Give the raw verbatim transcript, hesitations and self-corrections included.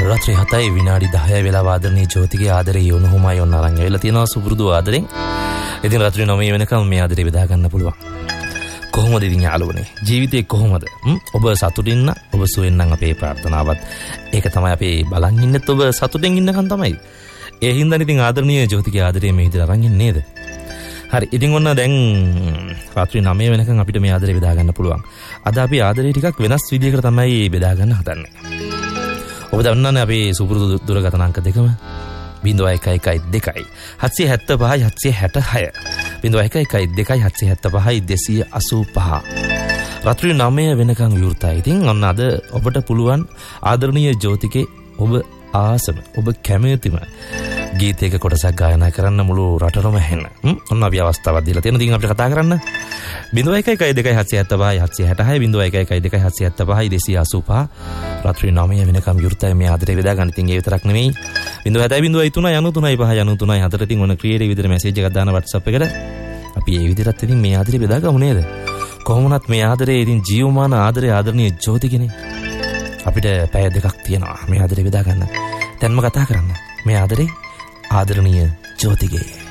රාත්‍රී හතයි විනාඩි දහයයි වෙලා ආදරණීය ජෝතිගේ ආදරේ යොනුහුමයි ඔන්න අරන් ඇවිල්ලා තියෙනවා සුපුරුදු ආදරෙන්. ඉතින් රාත්‍රී නවය වෙනකම් මේ ආදරේ බෙදා ගන්න පුළුවන්. කොහොමද ඉතින් යාළුවනේ ජීවිතේ කොහොමද? ඔබ සතුටින් නම් ඔබ සුවෙන් නම් අපේ ප්‍රාර්ථනාවත් ඒක තමයි අපි බලන් ඉන්නෙත් ඔබ සතුටින් ඉන්නකන් තමයි. ඒ හින්දා ඉතින් ආදරණීය ජෝතිගේ ආදරේ මේ විදිහට අරන් ඉන්නේ නේද? හරි ඉතින් ඔන්න දැන් රාත්‍රී නවය වෙනකන් අපිට මේ ආදරේ බෙදා ගන්න පුළුවන්. අද අපි ආදරේ ටිකක් වෙනස් විදිහකට තමයි බෙදා ගන්න හදන්නේ. ඔබ දන්නවනේ අපේ සුපුරුදු දුරකථන අංක දෙකම බිංදුව එක එකයි දෙකයි හත්සිය හැත්තෑ පහයි හත්සිය හැටහය බිංදුව එක එකයි දෙකයි හත්සිය හැත්තෑ පහයි දෙසිය අසූ පහ රාත්‍රී නවය වෙනකන් විවෘතයි. ඉතින් ඔන්න අද ඔබට පුළුවන් ආදරණීය ජෝතිකේ ඔබ ආසම ඔබ කැමතිම ගීතයක කොටසක් ගායනා කරන්න මුළු රටරම හෙන්න. ඔන්න අපි අවස්ථාවක් දීලා තියෙනවා. ඉතින් අපිට කතා කරන්න බිංදුව එක එකයි දෙකයි හත්සිය හැත්තෑ පහයි හත්සිය හැටහය බිංදුව එක එකයි දෙකයි හත්සිය හැත්තෑ පහයි දෙසිය අසූ පහ රාත්‍රී නවය වෙනකම් විවෘතයි මේ ආදරේ බෙදා ගන්න. ඉතින් ඒ විතරක් නෙමෙයි බිංදුව හතයි බිංදුව තුනයි අනූ තුනයි පහයි අනූ තුනයි හතර ඉතින් ඔන්න ක්‍රියේටිව් විදිහට මැසේජ් එකක් දාන WhatsApp එකට අපි ඒ විදිහට ඉතින් මේ ආදරේ බෙදා ගමු නේද? කොහොමුණත් මේ ආදරේ ඉතින් ජීවමාන ආදරේ ආදරණීය ජෝතිකනේ. අපිට පැය දෙකක් තියෙනවා මේ ආදරේ බෙදා ගන්න. දැන්ම කතා කරන්න මේ ආදරේ ආදරණීය ජෝතිකේ